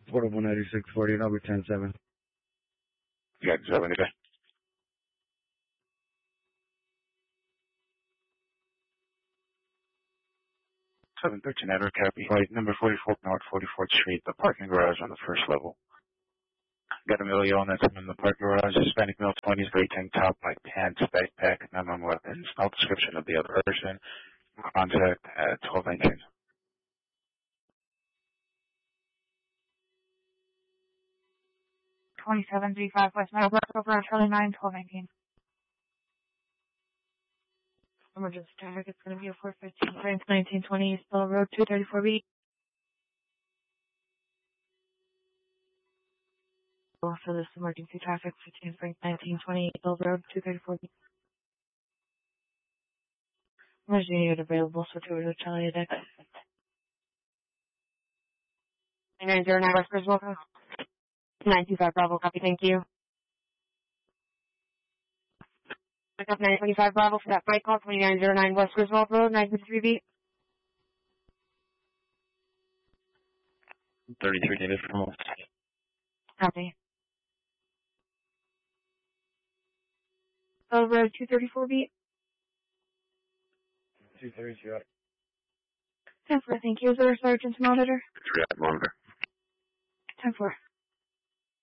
Portable 9640, and I'll be 10-7. Yeah, 7 today. 713 Edward Copy, flight number 44 North 44th Street, the parking garage on the first level. Got a male yelling at him in the parking garage, Hispanic male, 20s, gray tank top, black pants, backpack, none on weapons. No description of the other person. Contact at 1219. 2735 West Meadowbrook, over Charlie 9, 1219. Emergency traffic, it's going to be a 415 Frank 1920 East Bell Road, 234B. Also, this emergency traffic, 15 Frank 1920 East Bell Road, 234B. Emergency unit available, switch over to Charlie deck. 909 West Griswold, 925 Bravo, copy, thank you. Pick up 925 Bravo for that flight call, 2909 West Griswold Road, 953B. 33 needed from us. Copy. Bell Road, 234B. 230, 10-4, thank you. Is there a sergeant's monitor? 3 at monitor. 10-4.